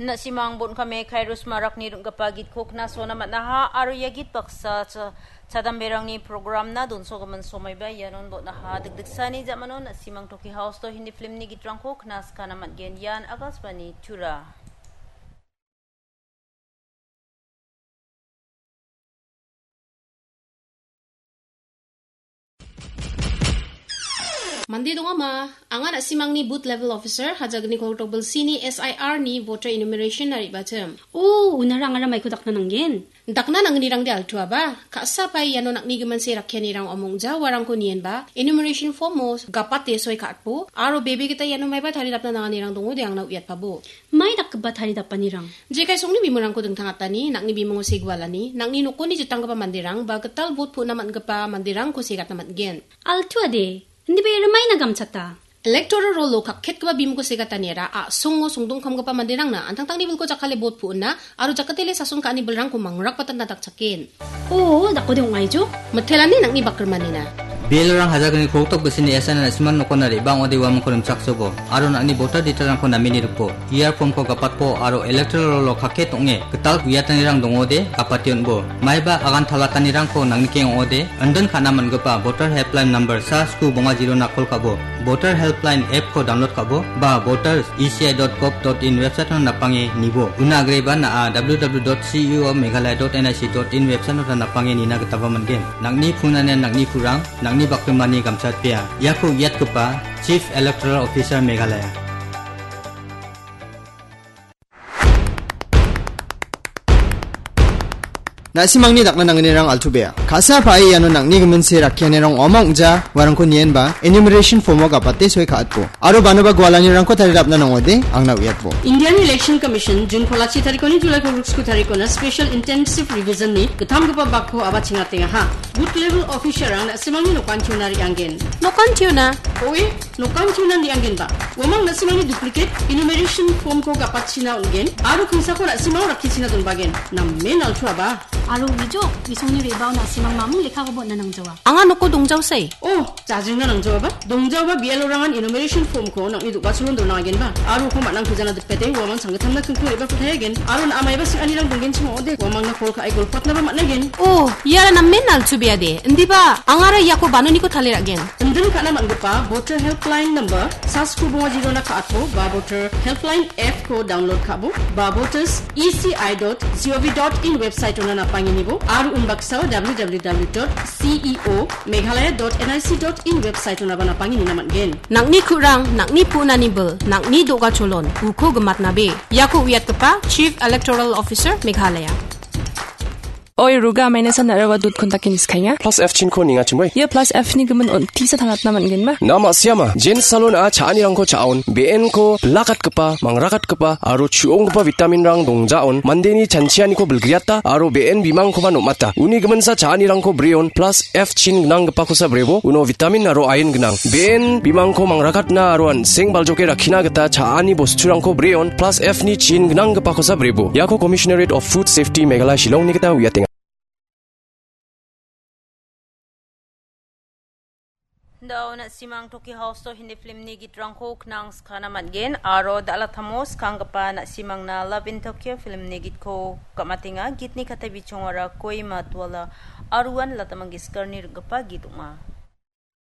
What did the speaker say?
Na simang bon kami Khairus marak ni gapagit kok na so naman naha aro yagit paksa sadamberang ni program na dun so gaman so may bayan on naha dagdag sani zamanon na simang Toki House to hindi film ni gitrang kok nas ka naman gen yan agas pa ni Tura. Mandi dong ama, angan simang ni booth level officer hajag ni Kotobel sini SIR ni voter enumeration nari bacem. Oh, unarang ara may kudak na nanggen. Dakna nang nirang di altua ba? Kasa pay yano nak ni gaman si rakyan nirang omong ja warang ko niyan ba? Enumeration form mo gapat soy kaatpo. Aro baby kita yano may ba thalidap na nirang dungo di ang nauyat pa bo. May dakba thalidap pa nirang. Jekay song ni bimurang ko deng tangatani nak ni bimong sigwala ni nak ni nuko ni jutang ka pa mandirang ba ketal vote po naman ka pa mandirang ko sigat naman gen. Altua de. Hindi ba ramay na gamsata? Electoral roll lo kakket ka ba bimo ko sigatanira songo sungdong kam ka pa mandirang na antang tang nibul ko jakale bot po na aro jakatele sa sung ka ni belrang ko mangrak patan nataksakin. Oo, dako de ungay jo. Matelan ni nang ni bakerman na. Bilang hajagan ni koktok besini esan na siman no konari bang ode wam ko saksobo aro na ni voter detail ko namini rupo year form ko kapat po aro electoral lo kakket onge ketal guyatanirang dongode kapation bo maiba agan thalatanirang ko nangnikeng ode andon khanaman gapa voter helpline number sa sku bonga 0 na kol kabo voter helpline app ko download kabo ba voters.eci.gov.in website na napangi nibo una agreba na www.ceo.meghalaya.nic.in website na napangi nina ketaba mangen nangni phunane nangni kurang nangni bakmani gamsat pia yaku yat kepa Chief Electoral Officer Meghalaya. Nasimang ni dakna nanginirang altubea. Kasa pai yano nangni gemensi rakyanirang omang ja warang ko niyen ba enumeration form ga patte soy khaat po. Aro banoba gwalani ko tari rapna nangode ang na uyat po. Indian Election Commission June Polachi tarikoni July ko rules ko tarikona special intensive revision ni katam ko pa bakho aba chingatenga ha. Booth level officer ang nasimang ni nokan tunari anggen. Nokan tuna? Oi, nokan tuna ni anggen ba. Wamang nasimang ni duplicate enumeration form ko ga patchina ungen. Aro kinsa ko nasimang rakisina dun bagen. Na main altua ba. Alo wijo, bisong ni rebaw na simang mamong lekha ko na nang jawa. Angan ko dongjaw say. Oh, jajing na nang jawa ba? Dongjaw ba bielo rangan enumeration form ko nang idu basulon do nagen ba. Aro ko manang kujana depete wamang sangatam na kungku iba putayagen. Aro na amay ba si anirang donggen simo ode. Wamang na kol ka ay golpat na ba matnagen. Oh, yara na menal chubiade. Ndi ba angara yako banoni ko thaliragen. Ndin ka naman pa voter helpline number sasku bunga 0 na kaatpo ba voter helpline app ko download kabo ba voters eci.gov.in website na panginibo aru unbaksa www.ceo.meghalaya.nic.in website na bana pangini naman gen nakni kurang nakni puna nibel nakni doga cholon uko gemat nabe yako uyat kepa Chief Electoral Officer Meghalaya. Oi ruga maine sa narawa dut kontakin iskanya plus f chin ko ninga chimoi ye plus f ni gemen on tisa thangat naman gen ba nama siama jen salon a chani rang ko chaun bn ko lakat kepa mangrakat kepa aro chuong kepa vitamin rang dongjaon mandeni chanchiani ko belgriata aro bn bimang ko mata uni gemen sa chani rang ko brion plus f chin gnang kepa ko sa brebo uno vitamin aro iron gnang bn bimang ko mangrakat na aro an seng baljoke rakhina geta chani bosturang ko brion plus f ni chin gnang kepa ko sa brebo yako Commissionerate of Food Safety Meghalaya Shillong ni kita uyat daw na simang Toki House to hindi film ni gitrang kok nang skana matgen aro dala thamos kangpa na simang na Love in Tokyo film ni git ko kamatinga gitni katabi chongara koi matwala aruan latamang giskar ni gapa gituma